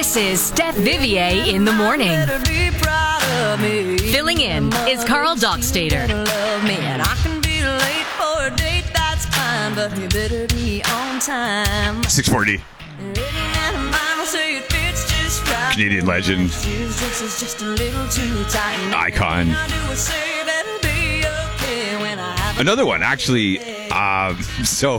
This is Steph Vivier in the morning. Filling in is Carl Dockstader. 640. Canadian legend. Icon. Another one, actually. So,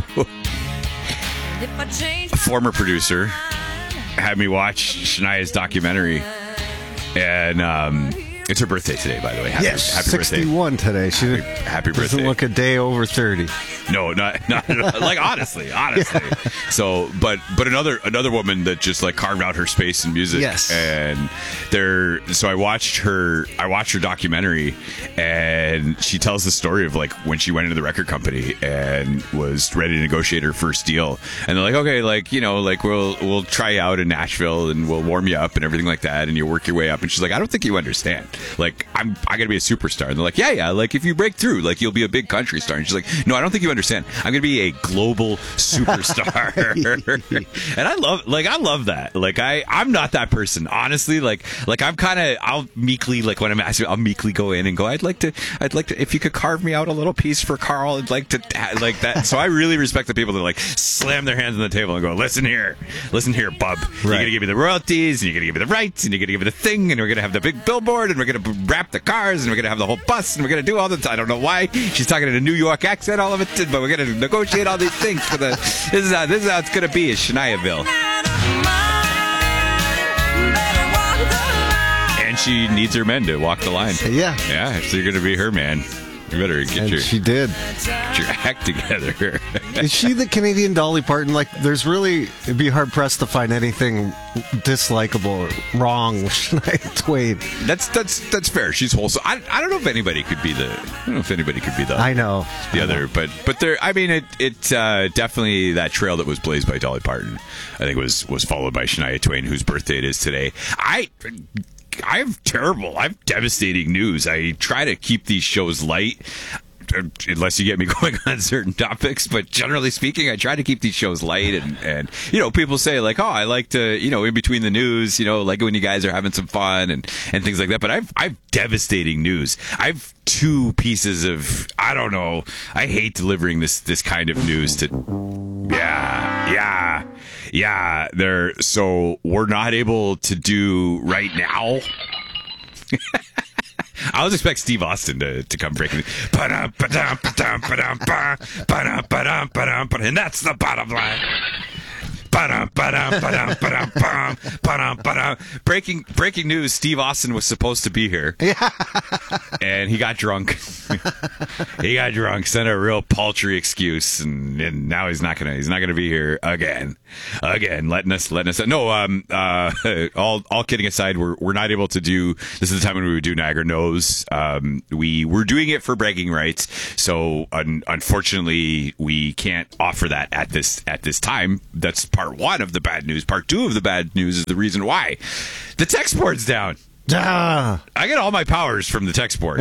a former producer had me watch Shania's documentary, and it's her birthday today, by the way. Happy 61 birthday. Today. She happy birthday. Doesn't look a day over 30. No, not like honestly. So, but another woman that just like carved out her space in music. Yes. And so I watched her documentary, and she tells the story of like when she went into the record company and was ready to negotiate her first deal, and they're like, okay, like, you know, like we'll try you out in Nashville and we'll warm you up and everything like that, and you work your way up. And she's like, I don't think you understand. Like, I gotta be a superstar. And they're like, yeah, like if you break through, like you'll be a big country star. And she's like, no, I don't think you understand. I'm gonna be a global superstar. And I love that. Like I'm not that person, honestly. Like I'll meekly, like when I'm asked, I'll meekly go in and go, I'd like to if you could carve me out a little piece for Carl, I'd like to like that. So I really respect the people that like slam their hands on the table and go, listen here, bub. Right. You're gonna give me the royalties, and you're gonna give me the rights, and you're gonna give me the thing, and we're gonna have the big billboard, and we're gonna wrap the cars, and we're gonna have the whole bus, and we're gonna do all the. I don't know why she's talking in a New York accent, all of it, but we're gonna negotiate all these things for the. This is how it's gonna be, is Shaniaville. And she needs her men to walk the line. Yeah. So you're gonna be her man. You better get she did. Get your act together. Is she the Canadian Dolly Parton? Like, it'd be hard pressed to find anything dislikable or wrong with Shania Twain. That's fair. She's wholesome. I don't know if anybody could be the. I know the other, but there. I mean, it definitely that trail that was blazed by Dolly Parton, I think was followed by Shania Twain, whose birthday it is today. I have devastating news. I try to keep these shows light, unless you get me going on certain topics, but generally speaking, I try to keep these shows light, and you know, people say like, oh, I like to, you know, in between the news, you know, like when you guys are having some fun and things like that, but I've devastating news. I've two pieces of, I don't know, I hate delivering this kind of news to, so we're not able to do right now. I always expect Steve Austin to come breaking. And that's the bottom line. Breaking news, Steve Austin was supposed to be here. And he got drunk. Sent a real paltry excuse, and now he's not gonna be here again. Letting us no, all kidding aside, we're not able to do, this is the time when we would do Niagara Knows. We were doing it for bragging rights, so unfortunately we can't offer that at this time. That's part one of the bad news. Part two of the bad news is the reason why the text board's down. I get all my powers from the text board.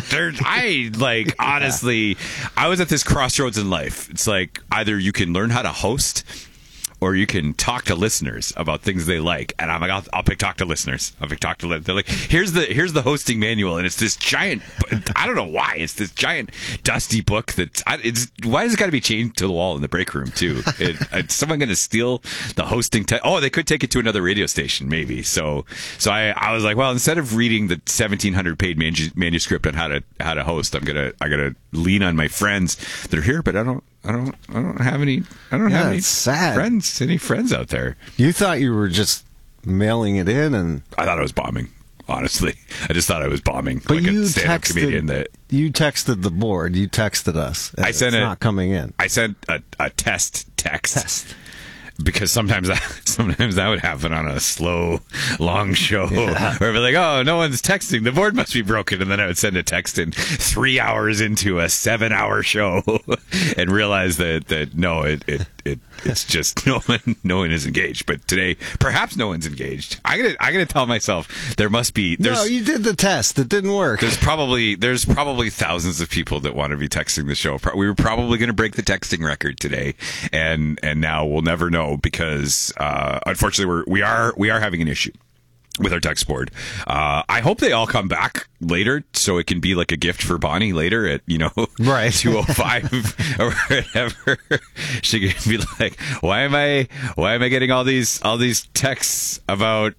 Honestly, I was at this crossroads in life. It's like, either you can learn how to host, or you can talk to listeners about things they like. And I'm like, I'll pick talk to listeners. They're like, here's the hosting manual, and it's this giant, I don't know why, it's this giant dusty book why does it got to be chained to the wall in the break room too? Is someone going to steal the hosting? They could take it to another radio station maybe. So I was like, well, instead of reading the 1,700 page manuscript on how to host, I gotta lean on my friends that are here, but I don't have any friends. Any friends out there? You thought you were just mailing it in, and I thought I was bombing. Honestly, I just thought I was bombing. But like you a stand-up comedian you texted the board. You texted us. It's not coming in. I sent a text. Because sometimes that would happen on a slow, long show where I'd be like, oh, no one's texting. The board must be broken. And then I would send a text in 3 hours into a 7-hour show and realize that no, it's just no one is engaged. But today, perhaps no one's engaged. I gotta tell myself there must be. No, you did the test. It didn't work. There's probably thousands of people that want to be texting the show. We were probably going to break the texting record today, and now we'll never know because unfortunately we are having an issue with our text board. I hope they all come back later so it can be like a gift for Bonnie later at, right. 2:05 or whatever. She can be like, why am I getting all these texts about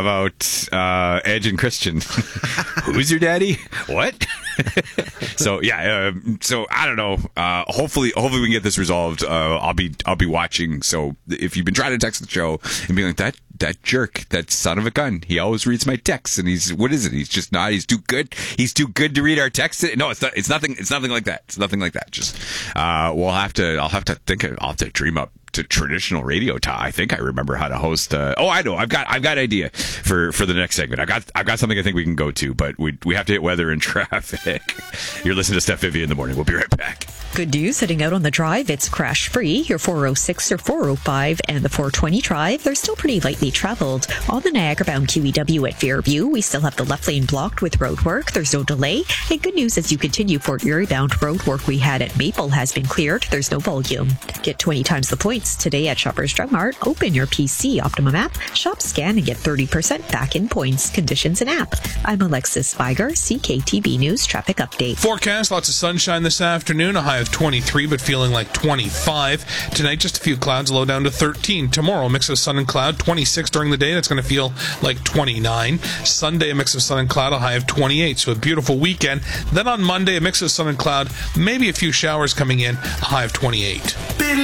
Edge and Christian? Who's your daddy? What? So yeah, so I don't know. Hopefully we can get this resolved. I'll be watching. So if you've been trying to text the show and being like that jerk, that son of a gun, he always reads my texts, and what is it? He's just not. He's too good. He's too good to read our texts. No, it's not. It's nothing. It's nothing like that. It's nothing like that. Just I'll have to dream up to traditional radio. I think I remember how to host. I know. I've got an idea for the next segment. I've got something I think we can go to, but we have to hit weather and traffic. You're listening to Steph Vivian in the morning. We'll be right back. Good news, heading out on the drive, it's crash free. Your 406 or 405 and the 420 drive, they're still pretty lightly traveled. On the Niagara-bound QEW at Fairview, we still have the left lane blocked with road work. There's no delay. And good news as you continue Fort Erie-bound road work we had at Maple has been cleared. There's no volume. Get 20 times the points today at Shoppers Drug Mart. Open your PC Optimum app, shop, scan, and get 30% back in points. Conditions and app. I'm Alexis Spiger, CKTB News Traffic Update. Forecast, lots of sunshine this afternoon, a high of 23, but feeling like 25. Tonight, just a few clouds, low down to 13. Tomorrow, a mix of sun and cloud, 26 during the day. That's going to feel like 29. Sunday, a mix of sun and cloud, a high of 28. So a beautiful weekend. Then on Monday, a mix of sun and cloud, maybe a few showers coming in, a high of 28.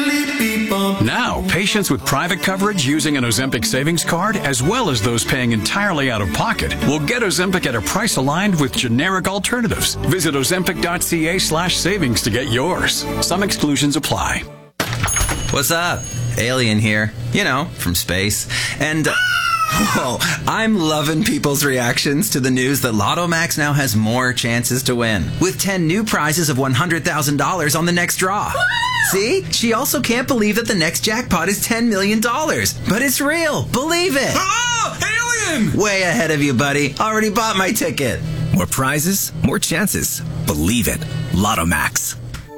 Now, patients with private coverage using an Ozempic savings card, as well as those paying entirely out of pocket, will get Ozempic at a price aligned with generic alternatives. Visit Ozempic.ca/savings to get yours. Some exclusions apply. What's up? Alien here. From space. And... Whoa, I'm loving people's reactions to the news that Lotto Max now has more chances to win, with 10 new prizes of $100,000 on the next draw. See? She also can't believe that the next jackpot is $10 million. But it's real. Believe it. Oh, alien! Way ahead of you, buddy. Already bought my ticket. More prizes, more chances. Believe it. Lotto Max.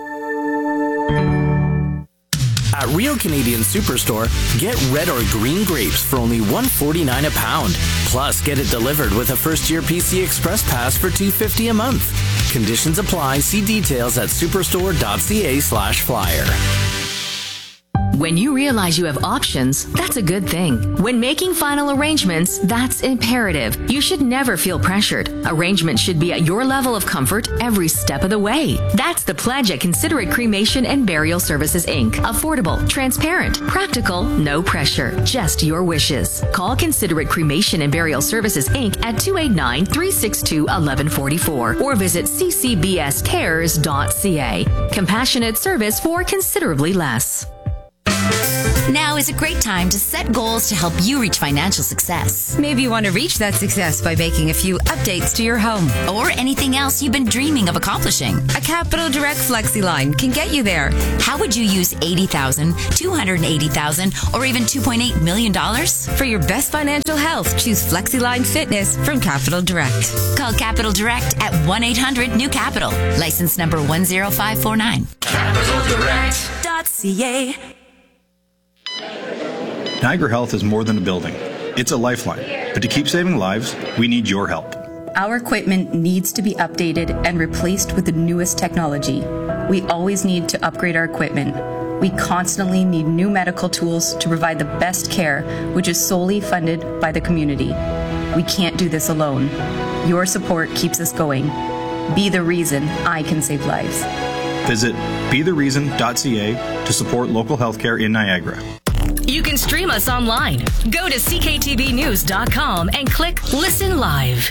At Real Canadian Superstore, get red or green grapes for only $1.49 a pound. Plus, get it delivered with a first-year PC Express Pass for $2.50 a month. Conditions apply. See details at superstore.ca/flyer. When you realize you have options, that's a good thing. When making final arrangements, that's imperative. You should never feel pressured. Arrangements should be at your level of comfort every step of the way. That's the pledge at Considerate Cremation and Burial Services, Inc. Affordable, transparent, practical, no pressure, just your wishes. Call Considerate Cremation and Burial Services, Inc. at 289-362-1144 or visit ccbscares.ca. Compassionate service for considerably less. Now is a great time to set goals to help you reach financial success. Maybe you want to reach that success by making a few updates to your home. Or anything else you've been dreaming of accomplishing. A Capital Direct FlexiLine can get you there. How would you use $80,000, $280,000, or even $2.8 million? For your best financial health, choose FlexiLine Fitness from Capital Direct. Call Capital Direct at 1-800-NEW-CAPITAL. License number 10549. CapitalDirect.ca. Niagara Health is more than a building. It's a lifeline. But to keep saving lives, we need your help. Our equipment needs to be updated and replaced with the newest technology. We always need to upgrade our equipment. We constantly need new medical tools to provide the best care, which is solely funded by the community. We can't do this alone. Your support keeps us going. Be the reason I can save lives. Visit bethereason.ca to support local healthcare in Niagara. You can stream us online. Go to cktvnews.com and click Listen Live.